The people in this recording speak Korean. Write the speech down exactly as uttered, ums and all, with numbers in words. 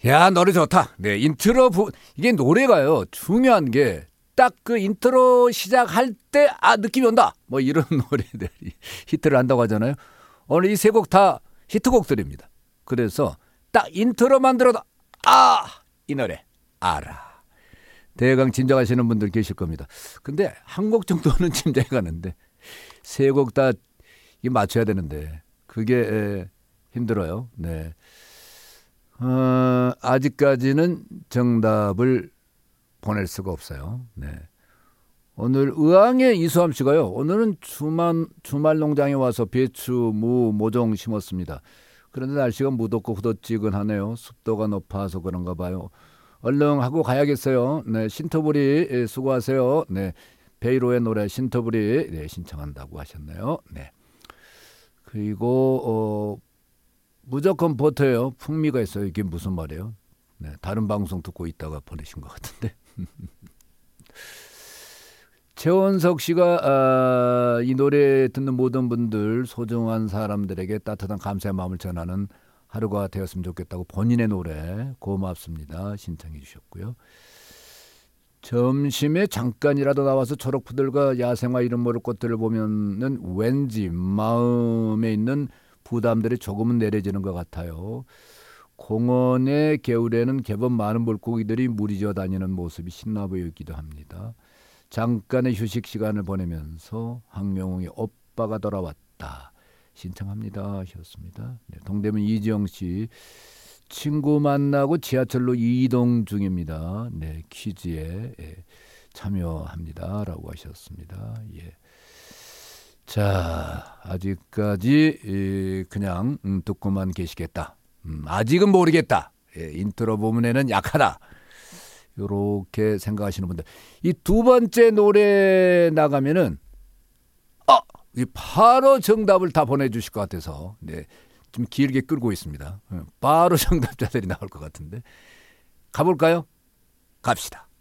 야, 노래 좋다. 네, 인트로 부, 이게 노래가요. 중요한 게 딱 그 인트로 시작할 때 아 느낌이 온다. 뭐 이런 노래들이 히트를 한다고 하잖아요. 오늘 이 세 곡 다 히트곡들입니다. 그래서 딱 인트로만 들어도 아, 이 노래 알아. 대강 짐작하시는 분들 계실 겁니다. 근데 한 곡 정도는 짐작이 가는데 세 곡 다 맞춰야 되는데 그게 에, 힘들어요. 네. 어, 아직까지는 정답을 보낼 수가 없어요. 네. 오늘 의왕의 이수함 씨가요. 오늘은 주말, 주말 농장에 와서 배추, 무, 모종 심었습니다. 그런데 날씨가 무덥고 후덥지근하네요. 습도가 높아서 그런가 봐요. 얼른 하고 가야겠어요. 네, 신터부리 수고하세요. 네, 베이로의 노래 신터부리 네, 신청한다고 하셨네요. 네. 그리고 어, 무조건 버터예요. 풍미가 있어요. 이게 무슨 말이에요? 네, 다른 방송 듣고 있다가 보내신 것 같은데. 최원석 씨가 아, 이 노래 듣는 모든 분들 소중한 사람들에게 따뜻한 감사의 마음을 전하는 하루가 되었으면 좋겠다고 본인의 노래 고맙습니다 신청해 주셨고요. 점심에 잠깐이라도 나와서 초록푸들과 야생화 이름 모를 꽃들을 보면은 왠지 마음에 있는 부담들이 조금은 내려지는 것 같아요. 공원의 겨울에는 개법 많은 물고기들이 무리지어 다니는 모습이 신나 보이기도 합니다. 잠깐의 휴식 시간을 보내면서 황명웅의 오빠가 돌아왔다 신청합니다 하셨습니다. 네, 동대문 이지영 씨 친구 만나고 지하철로 이동 중입니다. 네, 퀴즈에 예, 참여합니다 라고 하셨습니다. 예. 자, 아직까지 예, 그냥 음, 듣고만 계시겠다. 음, 아직은 모르겠다. 예, 인트로 부분에는 약하다. 이렇게 생각하시는 분들. 이 두 번째 노래 나가면은 어, 바로 정답을 다 보내주실 것 같아서 네, 좀 길게 끌고 있습니다. 바로 정답자들이 나올 것 같은데 가볼까요? 갑시다.